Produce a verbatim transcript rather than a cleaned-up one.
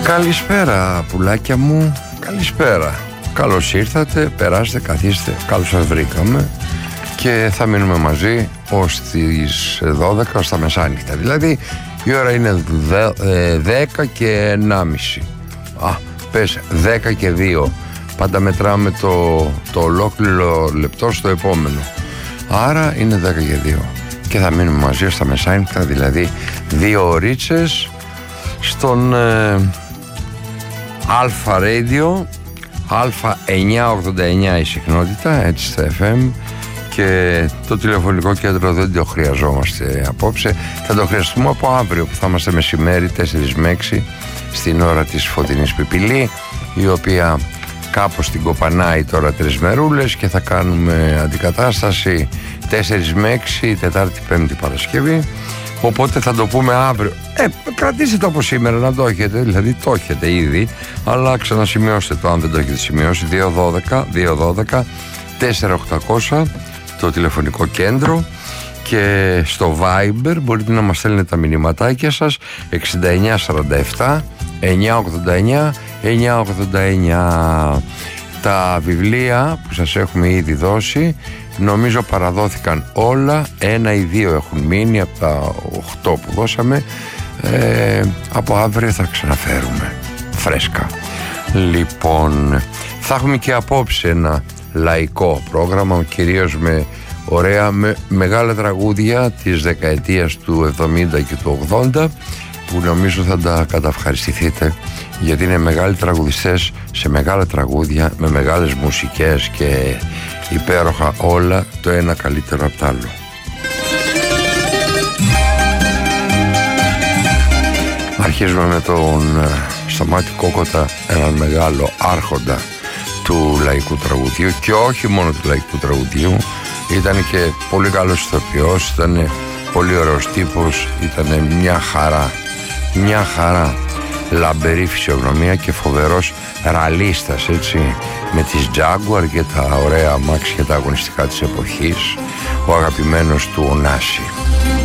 Καλησπέρα πουλάκια μου, καλησπέρα. Καλώς ήρθατε, περάστε, καθίστε, καλώς σας βρήκαμε και θα μείνουμε μαζί ως τις δώδεκα, ως τα μεσάνυχτα. Δηλαδή η ώρα είναι δέκα και ενάμιση. Α, πες δέκα και δύο. Πάντα μετράμε το, το ολόκληρο λεπτό στο επόμενο. Άρα είναι δέκα και δύο. Και θα μείνουμε μαζί ως τα μεσάνυχτα, δηλαδή δύο ωρίτσες στον ε, Αλφα Radio, Αλφα εννιακόσια ογδόντα εννιά η συχνότητα, έτσι στα εφ εμ, και το τηλεφωνικό κέντρο δεν το χρειαζόμαστε απόψε. Θα το χρειαστούμε από αύριο που θα είμαστε μεσημέρι τέσσερα με έξι στην ώρα της φωτεινής πιπιλή, η οποία κάπως την κοπανάει τώρα τρεις μερούλες και θα κάνουμε αντικατάσταση τέσσερα με έξι Τετάρτη, Πέμπτη, Παρασκευή. Οπότε θα το πούμε αύριο. Ε, κρατήστε το από σήμερα να το έχετε, δηλαδή το έχετε ήδη, αλλά ξανασημειώστε το αν δεν το έχετε σημειώσει. Δύο δώδεκα δύο δώδεκα τέσσερα οκτακόσια το τηλεφωνικό κέντρο, και στο Viber μπορείτε να μας στέλνετε τα μηνυματάκια σας εξήντα εννιά σαράντα επτά εννιακόσια ογδόντα εννιά εννιακόσια ογδόντα εννιά. Τα βιβλία που σας έχουμε ήδη δώσει νομίζω παραδόθηκαν όλα, ένα ή δύο έχουν μείνει από τα οκτώ που δώσαμε. ε, Από αύριο θα ξαναφέρουμε φρέσκα. Λοιπόν, θα έχουμε και απόψε ένα λαϊκό πρόγραμμα, κυρίως με ωραία, με μεγάλα τραγούδια της δεκαετίας του εβδομήντα και του ογδόντα, που νομίζω θα τα καταυχαριστηθείτε, γιατί είναι μεγάλοι τραγουδιστές σε μεγάλα τραγούδια, με μεγάλες μουσικές και υπέροχα, όλα το ένα καλύτερο από το άλλο. Αρχίζουμε με τον Σταμάτη Κόκοτα, έναν μεγάλο άρχοντα του λαϊκού τραγουδιού, και όχι μόνο του λαϊκού τραγουδιού, ήταν και πολύ καλός ηθοποιός, ήταν πολύ ωραίος τύπος, ήταν μια χαρά, μια χαρά, λαμπερή φυσιογνωμία και φοβερός ραλίστας, έτσι, με τις Jaguar και τα ωραία αμάξια και τα αγωνιστικά της εποχής, ο αγαπημένος του Ωνάση.